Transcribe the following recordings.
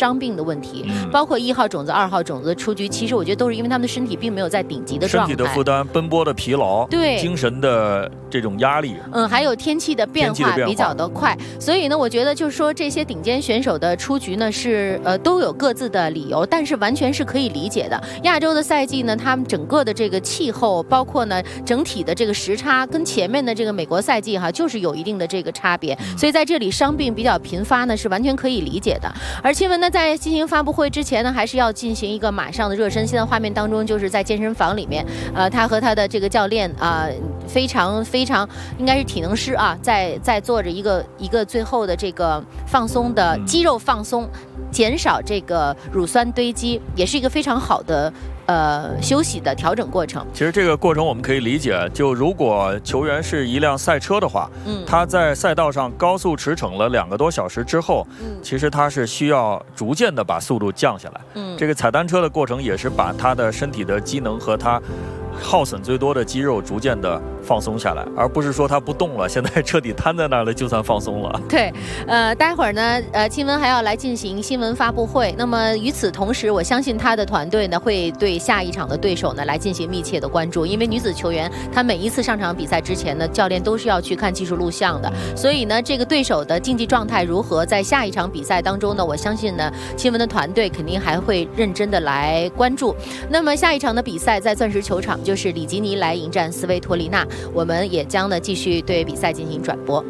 伤病的问题，包括1号种子、2号种子出局，其实我觉得都是因为他们的身体并没有在顶级的状态， 身体的负担、奔波的疲劳， 对精神的这种压力， 还有天气的变化比较的快，所以呢，我觉得就是说这些顶尖选手的出局呢是都有各自的理由，但是完全是可以理解的。亚洲的赛季呢，他们整个的这个气候，包括呢整体的这个时差，跟前面的这个美国赛季就是有一定的这个差别，所以在这里伤病比较频发呢是完全可以理解的。而钦文呢在进行发布会之前呢，还是要进行一个马上的热身。现在画面当中就是在健身房里面，他和他的这个教练非常应该是体能师在做着一个最后的这个放松的肌肉放松，减少这个乳酸堆积，也是一个非常好的休息的调整过程。 其实这个过程我们可以理解，就如果球员是一辆赛车的话，他在赛道上高速驰骋了2个多小时之后，其实他是需要逐渐的把速度降下来。这个踩单车的过程也是把他的身体的机能和他耗损最多的肌肉逐渐的放松下来，而不是说他不动了，现在彻底瘫在那儿了就算放松了。 对，待会儿呢，钦文还要来进行新闻发布会。那么与此同时，我相信他的团队呢会对下一场的对手呢来进行密切的关注，因为女子球员她每一次上场比赛之前呢，教练都是要去看技术录像的，所以呢，这个对手的竞技状态如何，在下一场比赛当中呢，我相信呢，钦文的团队肯定还会认真的来关注。那么下一场的比赛在钻石球场，就是里吉尼来迎战斯维托利娜，我们也将呢继续对比赛进行转播。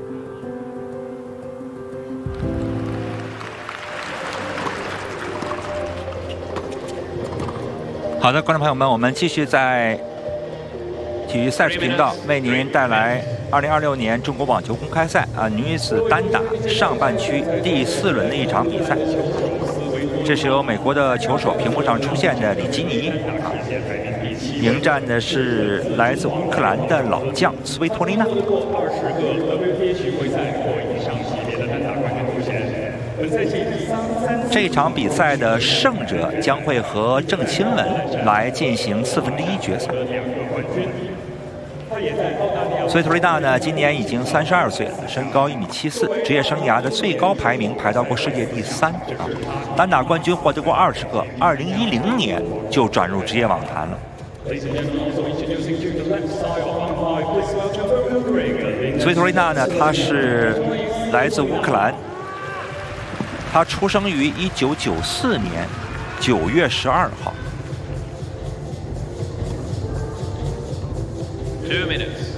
好的，观众朋友们，我们继续在体育赛事频道为您带来2026年中国网球公开赛女子单打上半区第4轮的一场比赛。这是由美国的球手屏幕上出现的里基尼迎战的是来自乌克兰的老将斯维托利娜。这场比赛的胜者将会和郑钦文来进行1/4决赛。斯维托利娜呢，今年已经32岁了，身高1.74米，职业生涯的最高排名排到过世界第3单打冠军获得过20个，2010年就转入职业网坛了。斯维托利娜呢，她是来自乌克兰，她出生于1994年9月12号。 2 minutes。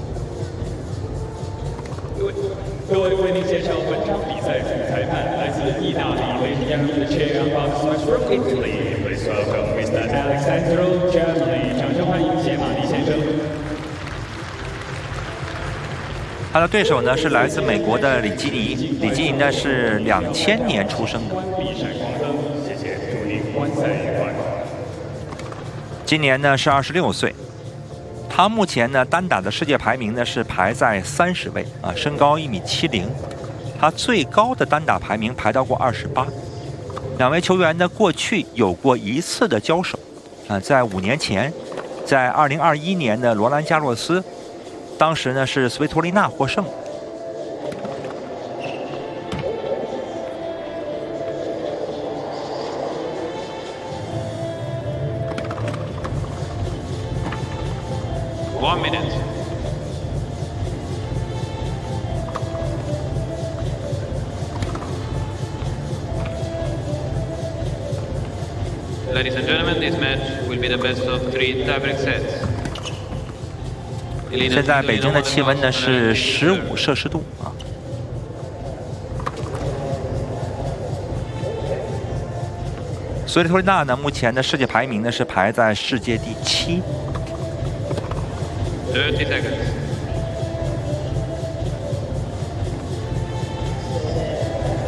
各位为您介绍本场比赛主裁判，来自意大利，Ladies and gentlemen, the chair umpires from Italy. Please welcome Mr. Alexandro Germany. 掌声欢迎谢马利先生。 他的对手呢是来自美国的里基尼，里基尼呢是2000年出生的。 谢谢，祝您观赛愉快。 今年呢是26岁。他目前呢单打的世界排名呢是排在30位身高1.70米，他最高的单打排名排到过28。两位球员呢过去有过1次的交手在5年前，在2021年的罗兰加洛斯，当时呢是斯维托利娜获胜。 1 minute。Ladies and gentlemen, this match will be the best of 3 tiebreak sets. 现在北京的气温呢是15摄氏度斯维托利娜呢，目前的世界排名呢是排在世界第7。 30 seconds。